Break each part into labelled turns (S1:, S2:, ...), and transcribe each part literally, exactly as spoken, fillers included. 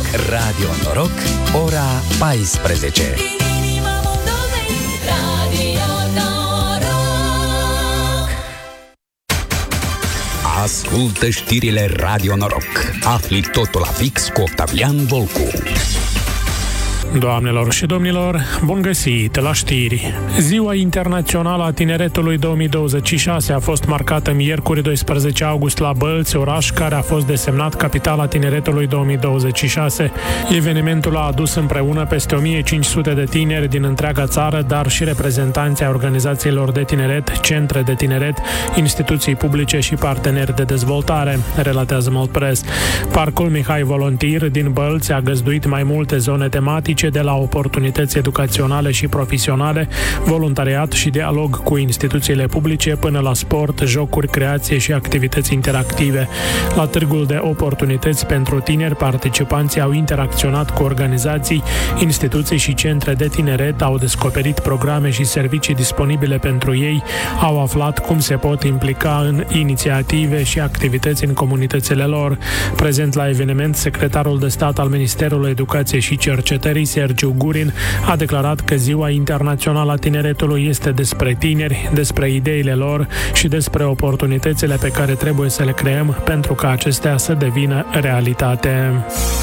S1: Radio Noroc, ora paisprezece. Ascultă știrile Radio Noroc. Afli totul la fix cu Octavian Volcu.
S2: Doamnelor și domnilor, bun găsit la știri! Ziua Internațională a Tineretului două mii douăzeci și șase a fost marcată miercuri doisprezece august la Bălți, oraș care a fost desemnat Capitala Tineretului două mii douăzeci și șase. Evenimentul a adus împreună peste o mie cinci sute de tineri din întreaga țară, dar și reprezentanții ai organizațiilor de tineret, centre de tineret, instituții publice și parteneri de dezvoltare, relatează Moldpress. Parcul Mihai Volontir din Bălți a găzduit mai multe zone tematice, de la oportunități educaționale și profesionale, voluntariat și dialog cu instituțiile publice, până la sport, jocuri, creație și activități interactive. La târgul de oportunități pentru tineri, participanții au interacționat cu organizații, instituții și centre de tineret, au descoperit programe și servicii disponibile pentru ei, au aflat cum se pot implica în inițiative și activități în comunitățile lor. Prezent la eveniment, secretarul de stat al Ministerului Educației și Cercetării, Sergiu Gurin, a declarat că Ziua Internațională a Tineretului este despre tineri, despre ideile lor și despre oportunitățile pe care trebuie să le creăm pentru ca acestea să devină realitate.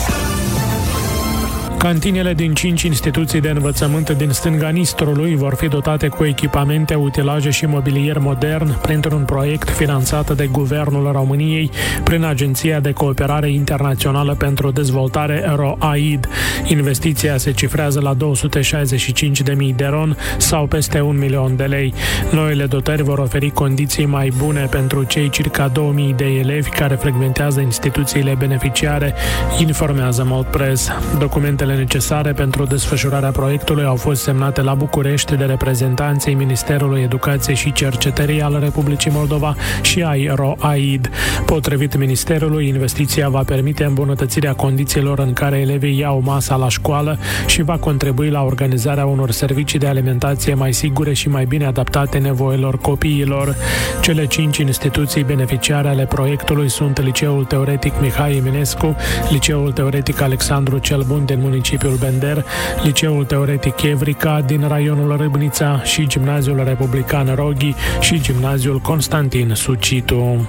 S2: Cantinele din cinci instituții de învățământ din stânga Nistrului vor fi dotate cu echipamente, utilaje și mobilier modern printr-un proiect finanțat de Guvernul României prin Agenția de Cooperare Internațională pentru Dezvoltare ROAID. Investiția se cifrează la două sute șaizeci și cinci de mii de ron sau peste un milion de lei. Noile dotări vor oferi condiții mai bune pentru cei circa două mii de elevi care frecventează instituțiile beneficiare, informează Moldpress. Documentele necesare pentru desfășurarea proiectului au fost semnate la București de reprezentanții Ministerului Educației și Cercetării al Republicii Moldova și ai ROAID. Potrivit Ministerului, investiția va permite îmbunătățirea condițiilor în care elevii iau masa la școală și va contribui la organizarea unor servicii de alimentație mai sigure și mai bine adaptate nevoilor copiilor. Cele cinci instituții beneficiare ale proiectului sunt Liceul Teoretic Mihai Eminescu, Liceul Teoretic Alexandru cel Bun din municipiul Bender, Liceul Teoretic Evrica din raionul Râbnița și Gimnaziul Republican Roghi și Gimnaziul Constantin Sucitu.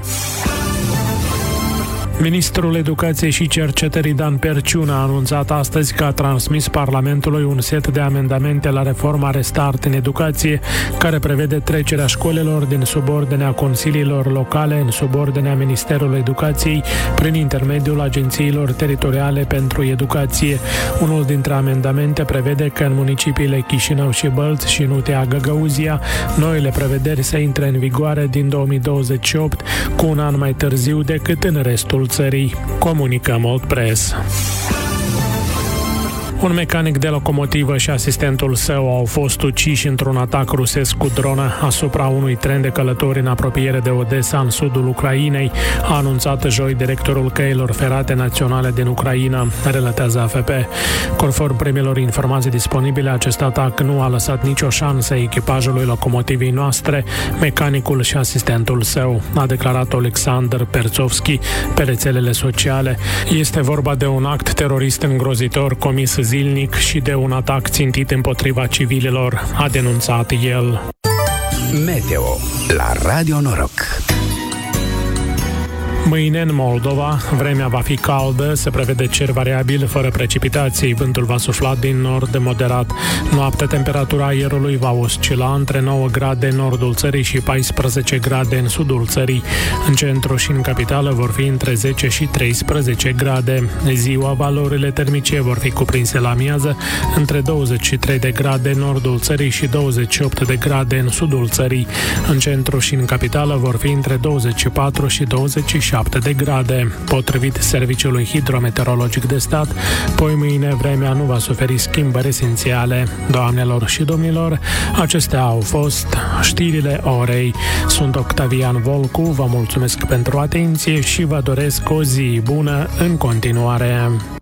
S2: Ministrul Educației și Cercetării Dan Perciun a anunțat astăzi că a transmis Parlamentului un set de amendamente la reforma Restart în educație, care prevede trecerea școlilor din subordinea consiliilor locale în subordinea Ministerului Educației prin intermediul agențiilor teritoriale pentru educație. Unul dintre amendamente prevede că în municipiile Chișinău și Bălți și Nutea Găgăuzia, noile prevederi să intre în vigoare din două mii douăzeci și opt, cu un an mai târziu decât în restul țării, comunică Moldpress. Un mecanic de locomotivă și asistentul său au fost uciși într-un atac rusesc cu dronă asupra unui tren de călători în apropiere de Odessa, în sudul Ucrainei, a anunțat joi directorul Căilor Ferate Naționale din Ucraina, relatează A F P. Conform primelor informații disponibile, acest atac nu a lăsat nicio șansă echipajului locomotivei noastre, mecanicul și asistentul său, a declarat Alexander Perțovski pe rețelele sociale. Este vorba de un act terorist îngrozitor comis zilnic și de un atac țintit împotriva civililor, a denunțat el.
S1: Meteo la Radio Noroc.
S2: Mâine în Moldova, vremea va fi caldă, se prevede cer variabil, fără precipitații, vântul va sufla din nord moderat. Noaptea, temperatura aerului va oscila între nouă grade în nordul țării și paisprezece grade în sudul țării. În centru și în capitală vor fi între zece și treisprezece grade. Ziua, valorile termice vor fi cuprinse la amiază între douăzeci și trei de grade în nordul țării și douăzeci și opt de grade în sudul țării. În centru și în capitală vor fi între douăzeci și patru și douăzeci și șapte de grade. Potrivit Serviciului Hidrometeorologic de Stat, poi mâine vremea nu va suferi schimbări esențiale. Doamnelor și domnilor, acestea au fost știrile orei. Sunt Octavian Volcu, vă mulțumesc pentru atenție și vă doresc o zi bună în continuare.